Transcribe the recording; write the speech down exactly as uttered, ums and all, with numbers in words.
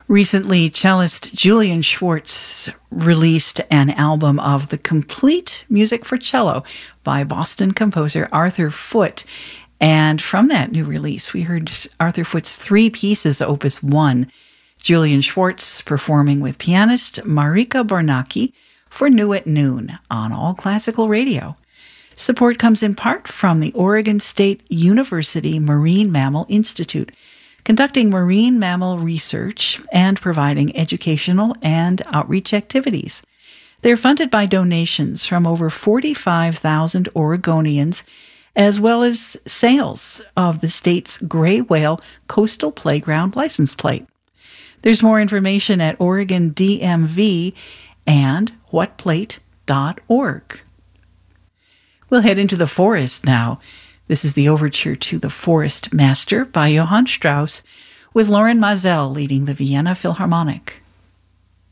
Recently, cellist Julian Schwartz released an album of the complete music for cello by Boston composer Arthur Foote. And from that new release, we heard Arthur Foote's three pieces, Opus one. Julian Schwartz performing with pianist Marika Bornacki for New at Noon on All Classical Radio. Support comes in part from the Oregon State University Marine Mammal Institute, conducting marine mammal research and providing educational and outreach activities. They're funded by donations from over forty-five thousand Oregonians, as well as sales of the state's gray whale coastal playground license plate. There's more information at Oregon D M V and what plate dot org. We'll head into the forest now. This is the overture to The Forest Master by Johann Strauss, with Loren Mazel leading the Vienna Philharmonic.